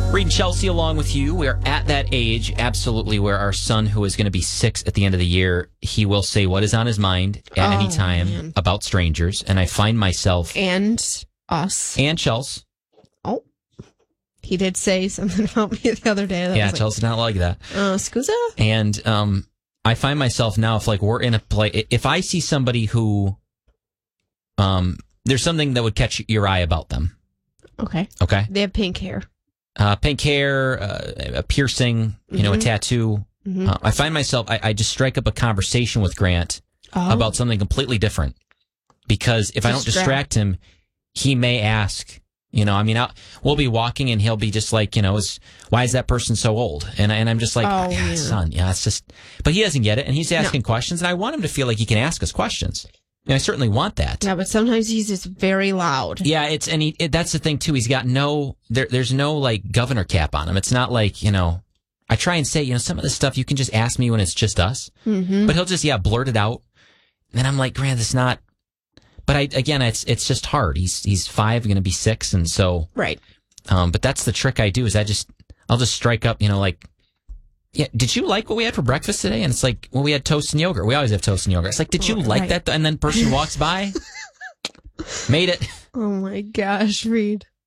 Reed and Chelsea along with you. We are at that age, absolutely, where our son, who is going to be 6 at the end of the year, he will say what is on his mind at any time about strangers. And I find myself... And us. And Chelsea. Oh. He did say something about me the other day. Yeah, Chelsea did not like that. Scusa? And I find myself now, if like we're in a play... If I see somebody who... there's something that would catch your eye about them. Okay. They have pink hair. Pink hair, a piercing, a tattoo. Mm-hmm. I find myself, I just strike up a conversation with Grant about something completely different. Because if I don't distract him, he may ask, we'll be walking and he'll be just like, why is that person so old? And I'm just like, son, it's just, but he doesn't get it. And he's asking questions. And I want him to feel like he can ask us questions. And I certainly want that. Yeah, but sometimes he's just very loud. Yeah, that's the thing too. He's got there's no like governor cap on him. It's not like, I try and say, some of the stuff you can just ask me when it's just us. Mm-hmm. But he'll just, blurt it out. And I'm like, Grant, it's not, but it's just hard. He's 5, going to be 6. And so, right. But that's the trick I do is I'll just strike up, yeah, did you like what we had for breakfast today? And it's like, well, we had toast and yogurt. We always have toast and yogurt. It's like, did you like that? And then person walks by, made it. Oh my gosh, Reed.